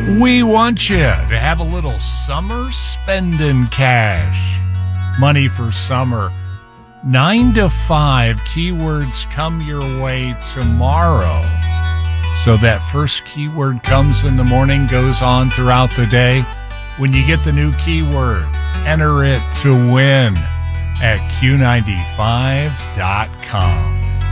We want you to have a little summer spending cash. Money for summer. 9 to 5 keywords come your way tomorrow. So that first keyword comes in the morning, goes on throughout the day. When you get the new keyword, enter it to win at Q95.com.